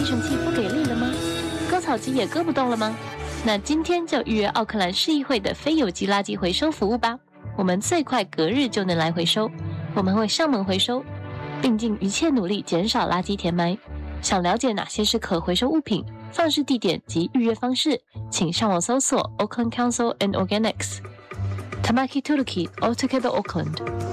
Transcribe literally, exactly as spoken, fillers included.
吸尘器不给力了吗？割草机也割不动了吗？那今天就预约奥克兰市议会的非有机垃圾回收服务吧，我们最快隔日就能来回收，我们会上门回收，并尽一切努力减少垃圾填埋。想了解哪些是可回收物品、放置地点及预约方式，请上网搜索 Auckland Council and Organics。Tamaki Turuki Altogether Auckland。